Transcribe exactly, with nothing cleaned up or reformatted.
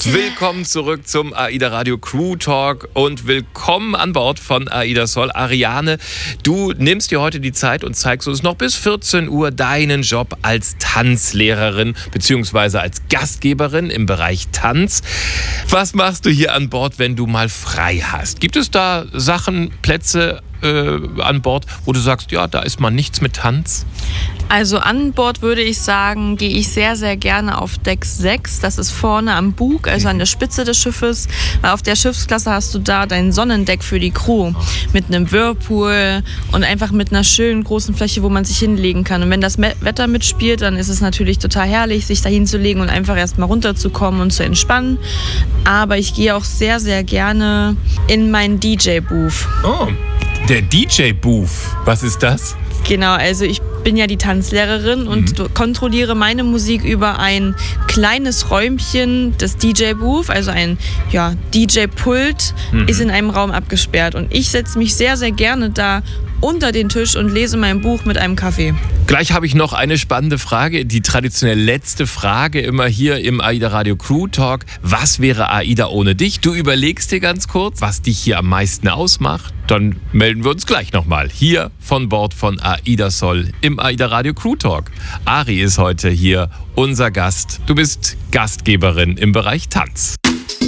Willkommen zurück zum AIDA Radio Crew Talk und willkommen an Bord von AIDA Soul. Ariane, du nimmst dir heute die Zeit und zeigst uns noch bis vierzehn Uhr deinen Job als Tanzlehrerin bzw. als Gastgeberin im Bereich Tanz. Was machst du hier an Bord, wenn du mal frei hast? Gibt es da Sachen, Plätze äh, an Bord, wo du sagst, ja, da ist mal nichts mit Tanz? Also an Bord würde ich sagen, gehe ich sehr, sehr gerne auf Deck sechs. Das ist vorne am Bug, also an der Spitze des Schiffes. Weil auf der Schiffsklasse hast du da dein Sonnendeck für die Crew mit einem Whirlpool und einfach mit einer schönen großen Fläche, wo man sich hinlegen kann. Und wenn das Wetter mitspielt, dann ist es natürlich total herrlich, sich da hinzulegen und einfach erstmal runterzukommen und zu entspannen. Aber ich gehe auch sehr, sehr gerne in meinen D J-Booth. Oh, der D J-Booth. Was ist das? Genau, also ich bin ja die Tanzlehrerin und mhm. kontrolliere meine Musik über ein kleines Räumchen des D J-Booth, also ein ja, D J-Pult, mhm. ist in einem Raum abgesperrt. Und ich setze mich sehr, sehr gerne da unter den Tisch und lese mein Buch mit einem Kaffee. Gleich habe ich noch eine spannende Frage, die traditionell letzte Frage immer hier im AIDA Radio Crew Talk. Was wäre AIDA ohne dich? Du überlegst dir ganz kurz, was dich hier am meisten ausmacht. Dann melden wir uns gleich nochmal hier von Bord von AIDA Soul im AIDA Radio Crew Talk. Ari ist heute hier unser Gast. Du bist Gastgeberin im Bereich Tanz.